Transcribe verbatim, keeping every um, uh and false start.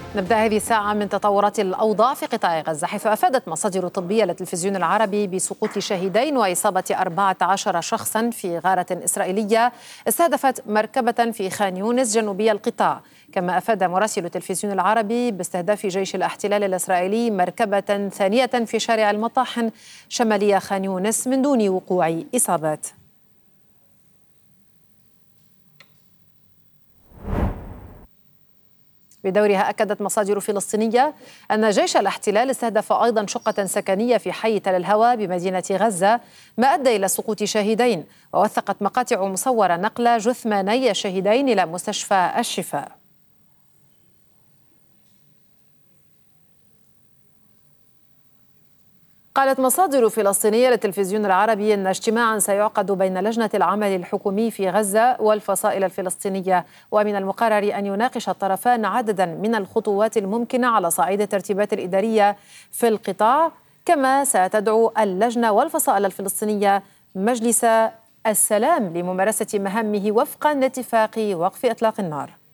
نبدأ هذه الساعة من تطورات الأوضاع في قطاع غزة، حيث أفادت مصادر طبية للتلفزيون العربي بسقوط شهيدين وإصابة أربعة عشر شخصا في غارة إسرائيلية استهدفت مركبة في خان يونس جنوبي القطاع. كما أفاد مراسل التلفزيون العربي باستهداف جيش الاحتلال الإسرائيلي مركبة ثانية في شارع المطاحن شمالية خان يونس من دون وقوع إصابات. بدورها أكدت مصادر فلسطينية أن جيش الاحتلال استهدف أيضا شقة سكنية في حي تل الهوى بمدينة غزة، ما أدى إلى سقوط شهيدين. ووثقت مقاطع مصورة نقل جثماني الشهيدين إلى مستشفى الشفاء. قالت مصادر فلسطينية للتلفزيون العربي أن اجتماعا سيعقد بين لجنة العمل الحكومي في غزة والفصائل الفلسطينية، ومن المقرر أن يناقش الطرفان عددا من الخطوات الممكنة على صعيد الترتيبات الإدارية في القطاع. كما ستدعو اللجنة والفصائل الفلسطينية مجلس السلام لممارسة مهامه وفقا لاتفاق وقف إطلاق النار.